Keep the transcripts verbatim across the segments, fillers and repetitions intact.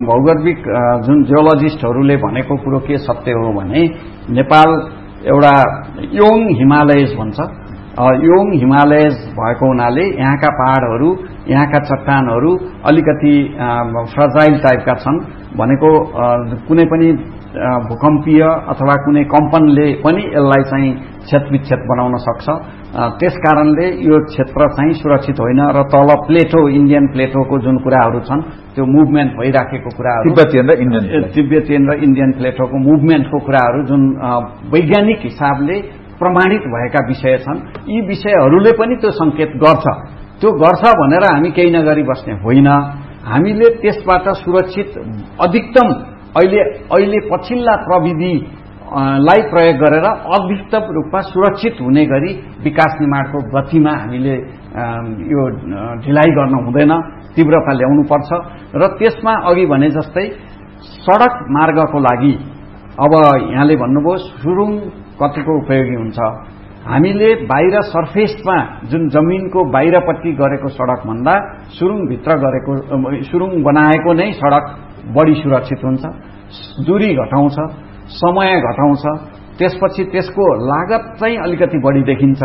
भौगोलिक जुन जियोलजिस्टहरूले भनेको कुरो के सत्य हो भने नेपाल एउटा योङ हिमालयज भन्छ। योङ हिमालयज भएको हुनाले यहाँका पहाडहरू, यहाँका चट्टानहरू अलिकति फ्रजाइल टाइपका छन्। भनेको कुनै पनि भूकम्पीय अथवा कुनै कम्पनले पनि यसलाई चाहिँ क्षतविक्षत बनाउन सक्छ। त्यसकारणले यो क्षेत्र चाहिँ सुरक्षित होइन र तल प्लेटो, इन्डियन प्लेटोको जुन कुराहरू छन् त्यो मुभमेन्ट भइराखेको कुराहरू, तिब्बतियन र इन्डियन तिब्बतियन र इन्डियन प्लेटोको मुभमेन्टको कुराहरू जुन वैज्ञानिक हिसाबले प्रमाणित भएका विषय छन्, यी विषयहरूले पनि त्यो संकेत गर्छ। त्यो गर्छ भनेर हामी केही नगरी बस्ने होइन। हामीले त्यसबाट सुरक्षित अधिकतम अहिले अहिले पछिल्ला प्रविधि लाई प्रयोग गरेर अधिकतम रूपमा सुरक्षित हुने गरी विकास निर्माणको गतिमा हामीले यो ढिलाइ गर्न हुँदैन, तीव्रता ल्याउनुपर्छ। र त्यसमा अघि भने जस्तै सडक मार्गको लागि अब यहाँले भन्नुभयो सुरुङ कतिको उपयोगी हुन्छ। हामीले बाहिर सर्फेसमा जुन जमिनको बाहिरपट्टि गरेको सडक भन्दा सुरुङभित्र गरेको सुरुङ बनाएको नै सडक बढी सुरक्षित हुन्छ, दूरी घटाउँछ, समय घटाउँछ। त्यसपछि त्यसको लागत चाहिँ अलिकति बढी देखिन्छ,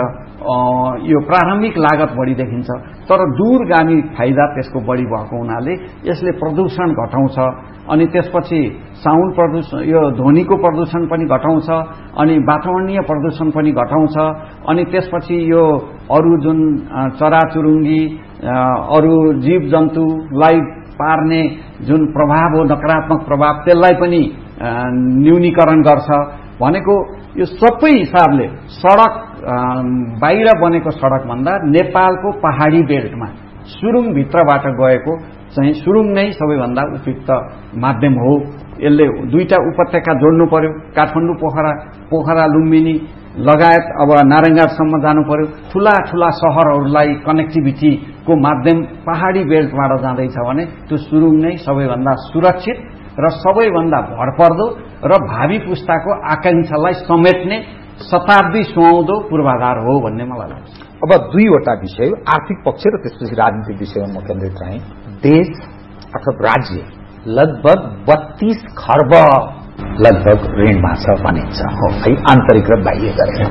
यो प्रारम्भिक लागत बढी देखिन्छ, तर दूरगामी फाइदा त्यसको बढी भएको हुनाले यसले प्रदूषण घटाउँछ। अनि त्यसपछि साउन्ड प्रदूषण, यो ध्वनिको प्रदूषण पनि घटाउँछ, अनि वातावरणीय प्रदूषण पनि घटाउँछ। अनि त्यसपछि यो अरू जुन चराचुरुङ्गी, अरू जीव जन्तुलाई पार्ने जुन प्रभाव हो, नकारात्मक प्रभाव, त्यसलाई पनि न्यूनीकरण गर्छ। भनेको यो सबै हिसाबले सडक बाहिर बनेको सडक भन्दा नेपालको पहाडी बेल्टमा सुरुङभित्रबाट गएको चाहिँ सुरुङ नै सबैभन्दा उपयुक्त माध्यम हो। यसले दुईटा उपत्यका जोड्नु पर्यो, काठमाडौँ पोखरा, पोखरा लुम्बिनी लगायत अब नारायणघाटसम्म जानु पर्यो। ठूला ठूला शहरहरूलाई कनेक्टिभिटीको माध्यम पहाडी बेल्टबाट जाँदैछ भने त्यो सुरुङ नै सबैभन्दा सुरक्षित र सबैभन्दा भरपर्दो र भावी पुस्ताको आकांक्षालाई समेट्ने शताब्दी सुहाउँदो पूर्वाधार हो भन्ने मलाई लाग्छ। अब दुईवटा विषय, आर्थिक पक्ष र त्यसपछि राजनीतिक विषयमा म केन्द्रित रहेँ। देश अथवा राज्य लगभग बत्तीस खर्ब लगभग ऋणमा छ भनिन्छ हो है, आन्तरिक र बाह्य गरेर।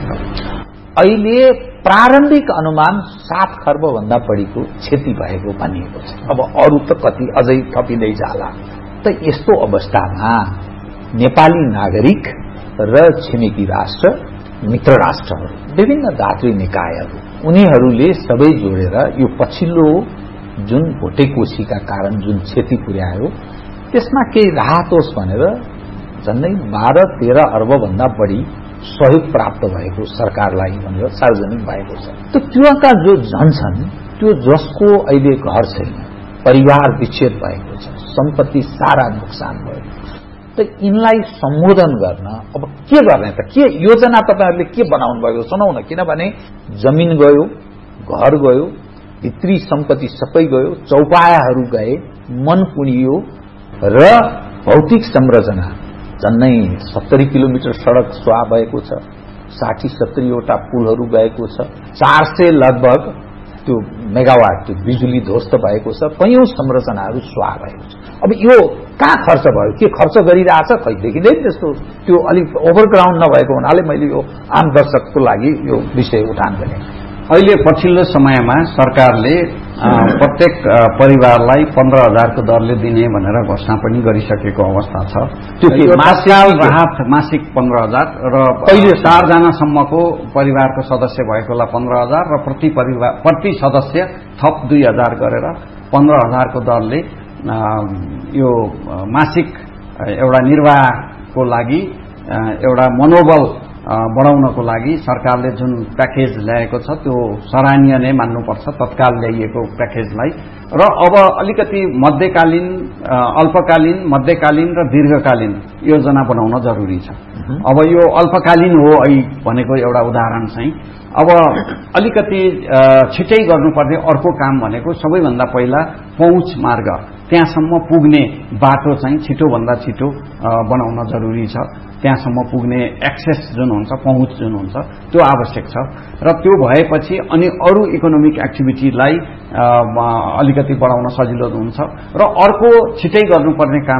अहिले प्रारम्भिक अनुमान सात खर्ब भन्दा बढीको क्षति भएको भनिएको छ। अब अरू त कति अझै थपिँदै जाला। त यस्तो अवस्थामा नेपाली नागरिक र छिमेकी राष्ट्र, मित्र राष्ट्रहरू, विभिन्न दात्री निकायहरू, उनीहरूले सबै जोडेर यो पछिल्लो जुन भोटेकोसीका कारण जुन क्षति पुर्यायो त्यसमा केही राहत होस् भनेर झन्डै बाह्र तेह्र अर्ब भन्दा बढी सहयोग प्राप्त भएको सरकारलाई भनेर सार्वजनिक भएको छ। त त्योका जो जन छन्, त्यो जसको अहिले घर छैन, परिवार विच्छेद भएको छ, सम्पत्ति सारा नुकसान भयो, त यिनलाई सम्बोधन गर्न अब के गर्ने त? के योजना तपाईहरुले के बनाउनु भएको सुनाउन? किनभने जमिन गयो, घर गयो, भित्री सम्पत्ति सबै गयो, चौपायाहरू गए, मन पुनियो र भौतिक संरचना झन्नै सत्तरी किलोमिटर सड़क स्वाह भएको छ, साठी सत्तरी वटा पुलहरू गएको छ, चार सय लगभग त्यो मेगावाट त्यो बिजुली ध्वस्त भएको छ, कयौं संरचनाहरू स्वाह भएको छ। अब यो कहाँ खर्च भयो, के खर्च गरिरहेछ खै देखिँदैन त्यस्तो। त्यो अलिक ओभरग्राउन्ड नभएको हुनाले मैले यो आम दर्शकको लागि यो विषय उठान गरेँ। अहिले पछिल्लो समयमा सरकारले प्रत्येक परिवारलाई पन्ध्र हजारको दरले दिने भनेर घोषणा पनि गरिसकेको अवस्था छ। त्यो मासिक राहत मासिक पन्ध्र हजार र पहिले चारजनासम्मको परिवारको सदस्य भएकोलाई पन्ध्र हजार र प्रति परिवार प्रति सदस्य थप दुई हजार गरेर पन्ध्र हजारको दरले यो मासिक एउटा निर्वाहको लागि एउटा मनोबल बढाउनको लागि सरकारले जुन प्याकेज ल्याएको छ त्यो सराहनीय नै मान्नुपर्छ, तत्काल ल्याइएको प्याकेजलाई। र अब अलिकति मध्यकालीन, अल्पकालीन, मध्यकालीन र दीर्घकालीन योजना बनाउन जरुरी छ। अब यो अल्पकालीन हो अहिले भनेको एउटा उदाहरण चाहिँ अब अलिकति छिटै गर्नुपर्ने अर्को काम भनेको सबैभन्दा पहिला पहुँच मार्ग, त्यहाँसम्म पुग्ने बाटो चाहिँ छिटोभन्दा छिटो बनाउन जरुरी छ। त्यहाँसम्म पुग्ने एक्सेस जुन हुन्छ, पहुँच जुन हुन्छ त्यो आवश्यक छ। र त्यो भएपछि अनि अरू इकोनोमिक एक्टिभिटीलाई अलिकति बढाउन सजिलो हुन्छ। र अर्को छिटै गर्नुपर्ने काम